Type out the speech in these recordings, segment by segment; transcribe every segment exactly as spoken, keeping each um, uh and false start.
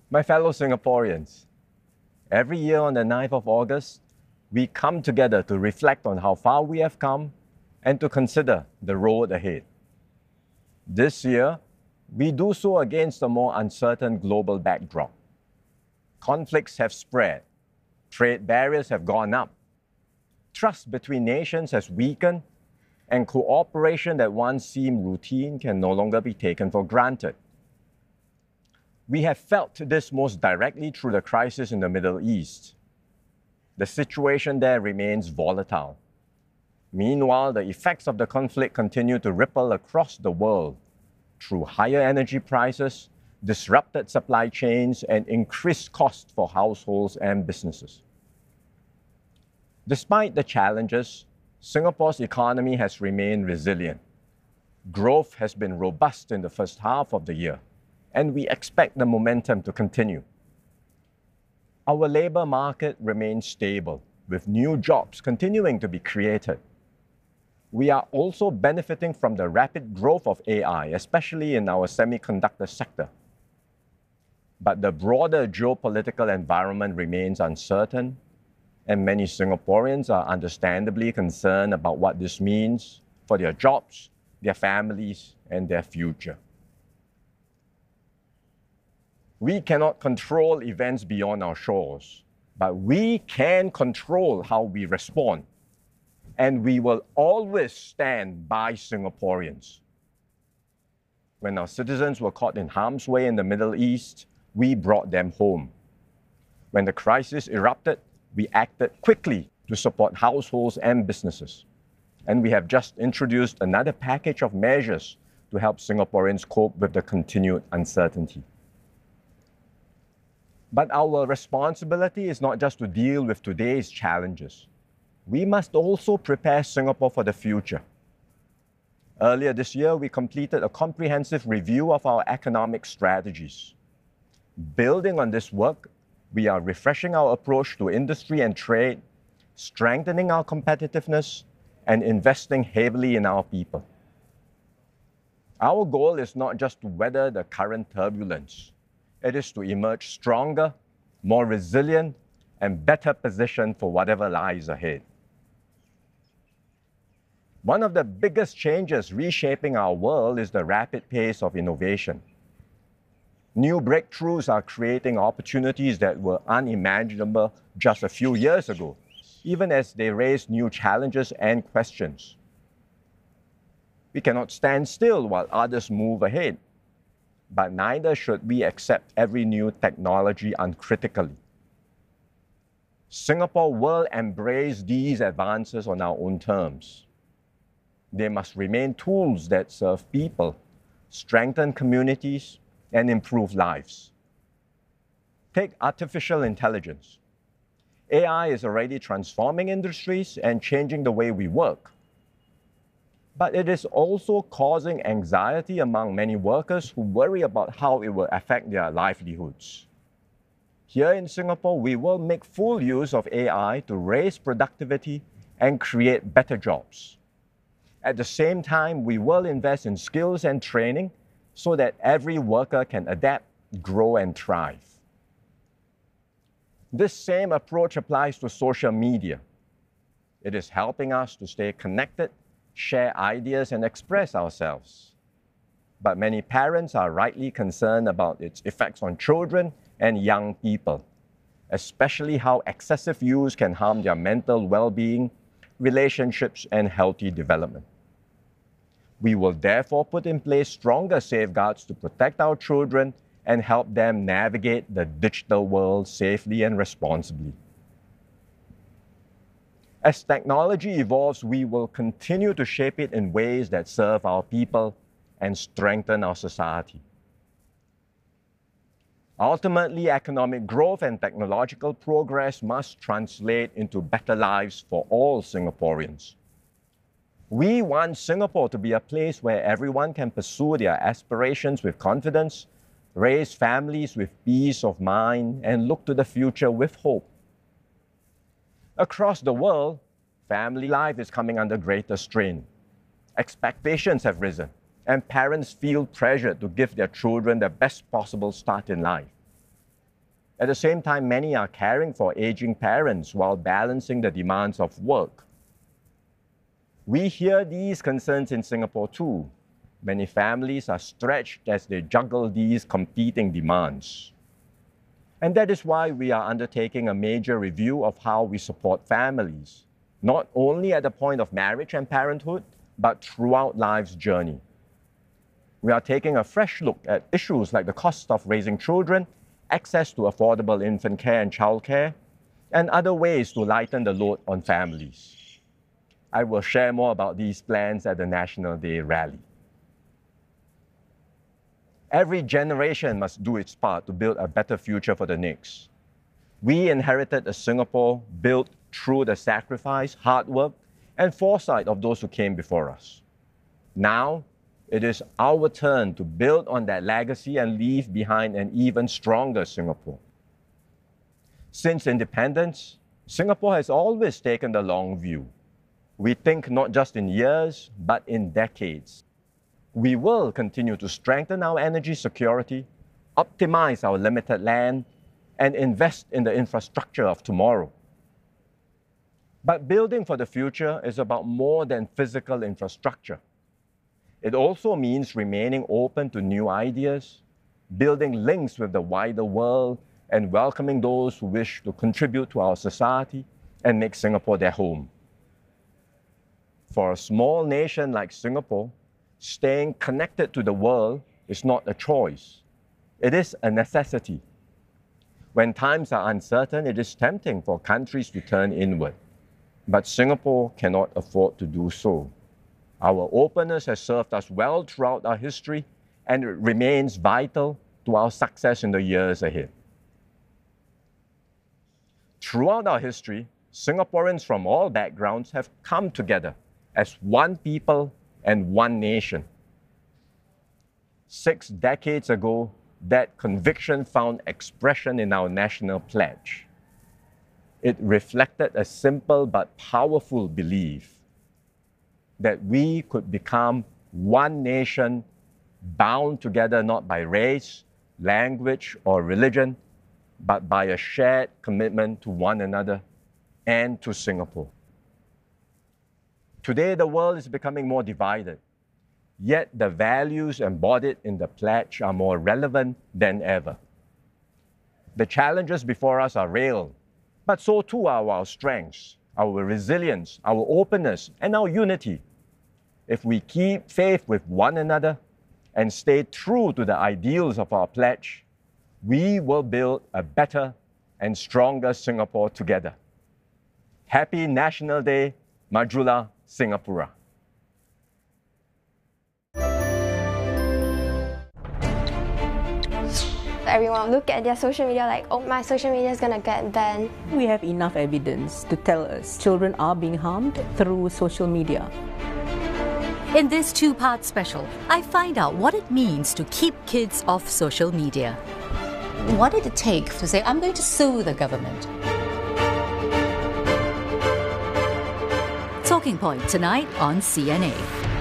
My fellow Singaporeans, every year on the ninth of August, we come together to reflect on how far we have come and to consider the road ahead. This year, we do so against a more uncertain global backdrop. Conflicts have spread, trade barriers have gone up, trust between nations has weakened, and cooperation that once seemed routine can no longer be taken for granted. We have felt this most directly through the crisis in the Middle East. The situation there remains volatile. Meanwhile, the effects of the conflict continue to ripple across the world through higher energy prices, disrupted supply chains, and increased costs for households and businesses. Despite the challenges, Singapore's economy has remained resilient. Growth has been robust in the first half of the year, and we expect the momentum to continue. Our labor market remains stable, with new jobs continuing to be created. We are also benefiting from the rapid growth of A I, especially in our semiconductor sector. But the broader geopolitical environment remains uncertain, and many Singaporeans are understandably concerned about what this means for their jobs, their families, and their future. We cannot control events beyond our shores, but we can control how we respond. And we will always stand by Singaporeans. When our citizens were caught in harm's way in the Middle East, we brought them home. When the crisis erupted, we acted quickly to support households and businesses. And we have just introduced another package of measures to help Singaporeans cope with the continued uncertainty. But our responsibility is not just to deal with today's challenges. We must also prepare Singapore for the future. Earlier this year, we completed a comprehensive review of our economic strategies. Building on this work, we are refreshing our approach to industry and trade, strengthening our competitiveness, and investing heavily in our people. Our goal is not just to weather the current turbulence. It is to emerge stronger, more resilient, and better positioned for whatever lies ahead. One of the biggest changes reshaping our world is the rapid pace of innovation. New breakthroughs are creating opportunities that were unimaginable just a few years ago, even as they raise new challenges and questions. We cannot stand still while others move ahead, but neither should we accept every new technology uncritically. Singapore will embrace these advances on our own terms. They must remain tools that serve people, strengthen communities, and improve lives. Take artificial intelligence. A I is already transforming industries and changing the way we work. But it is also causing anxiety among many workers who worry about how it will affect their livelihoods. Here in Singapore, we will make full use of A I to raise productivity and create better jobs. At the same time, we will invest in skills and training so that every worker can adapt, grow, and thrive. This same approach applies to social media. It is helping us to stay connected, share ideas, and express ourselves. But many parents are rightly concerned about its effects on children and young people, especially how excessive use can harm their mental well-being, relationships, and healthy development. We will therefore put in place stronger safeguards to protect our children and help them navigate the digital world safely and responsibly. As technology evolves, we will continue to shape it in ways that serve our people and strengthen our society. Ultimately, economic growth and technological progress must translate into better lives for all Singaporeans. We want Singapore to be a place where everyone can pursue their aspirations with confidence, raise families with peace of mind, and look to the future with hope. Across the world, family life is coming under greater strain. Expectations have risen, and parents feel pressured to give their children the best possible start in life. At the same time, many are caring for aging parents while balancing the demands of work. We hear these concerns in Singapore too. Many families are stretched as they juggle these competing demands. And that is why we are undertaking a major review of how we support families, not only at the point of marriage and parenthood, but throughout life's journey. We are taking a fresh look at issues like the cost of raising children, access to affordable infant care and childcare, and other ways to lighten the load on families. I will share more about these plans at the National Day rally. Every generation must do its part to build a better future for the next. We inherited a Singapore built through the sacrifice, hard work, and foresight of those who came before us. Now, it is our turn to build on that legacy and leave behind an even stronger Singapore. Since independence, Singapore has always taken the long view. We think not just in years, but in decades. We will continue to strengthen our energy security, optimize our limited land, and invest in the infrastructure of tomorrow. But building for the future is about more than physical infrastructure. It also means remaining open to new ideas, building links with the wider world, and welcoming those who wish to contribute to our society and make Singapore their home. For a small nation like Singapore, staying connected to the world is not a choice. It is a necessity. When times are uncertain, it is tempting for countries to turn inward. But Singapore cannot afford to do so. Our openness has served us well throughout our history, and it remains vital to our success in the years ahead. Throughout our history, Singaporeans from all backgrounds have come together as one people and one nation. Six decades ago, that conviction found expression in our national pledge. It reflected a simple but powerful belief that we could become one nation bound together not by race, language, or religion, but by a shared commitment to one another and to Singapore. Today, the world is becoming more divided, yet the values embodied in the pledge are more relevant than ever. The challenges before us are real, but so too are our strengths, our resilience, our openness, and our unity. If we keep faith with one another and stay true to the ideals of our pledge, we will build a better and stronger Singapore together. Happy National Day, Majulah Singapura. Everyone look at their social media like, oh, my social media is gonna get banned. We have enough evidence to tell us children are being harmed through social media. In this two-part special, I find out what it means to keep kids off social media. What did it take to say, I'm going to sue the government? Talking Point tonight on C N A.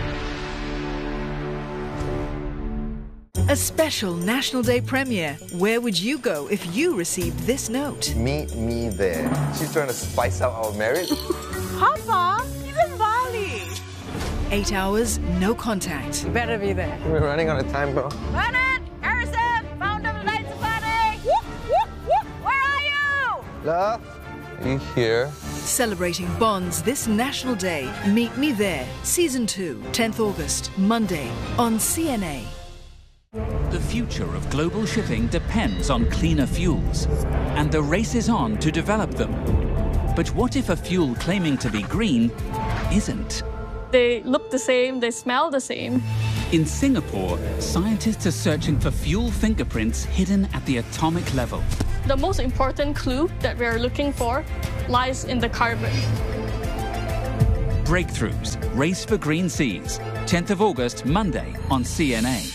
A special National Day premiere. Where would you go if you received this note? Meet me there. She's trying to spice up our marriage. Papa, he's in Bali. Eight hours, no contact. You better be there. We're running out of time, bro. Bernard! Harrison! Found of Light Safari! Whoop, whoop, whoop! Where are you? Love, are you here? Celebrating bonds this National Day. Meet Me There. Season two, tenth August, Monday, on C N A. The future of global shipping depends on cleaner fuels, and the race is on to develop them. But what if a fuel claiming to be green isn't? They look the same, they smell the same. In Singapore, scientists are searching for fuel fingerprints hidden at the atomic level. The most important clue that we are looking for lies in the carbon. Breakthroughs, Race for Green Seas, tenth of August, Monday on C N A.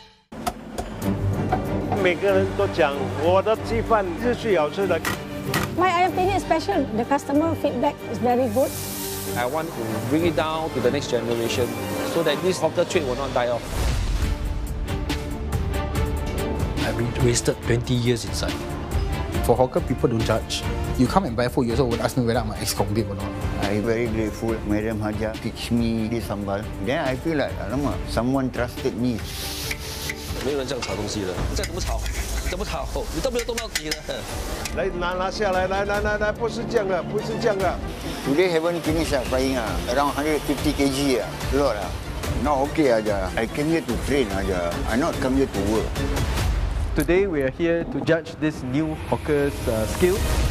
每个人都讲我的鸡饭是最好吃的。 My ayam penyet is special. The customer feedback is very good. I want to bring it down to the next generation so that this hawker trade will not die off. I wasted twenty years inside. For hawker, people don't judge. You come and buy food, you also would ask me whether I'm an ex-convict or not. I'm very grateful. Madam Haja teach me this sambal. Then I feel like, alamak, someone trusted me. 没有人这样炒东西的，再怎么炒，怎么炒，你都没有动到底的。 来拿拿下来，来来来来，不是这样的，不是这样的。 Today haven't finished ah, frying ah, around one hundred fifty kilograms ah, lot ah. Not okay aja. I came here to train aja. I not come here to work. Today we are here to judge this new hawker's uh, skill.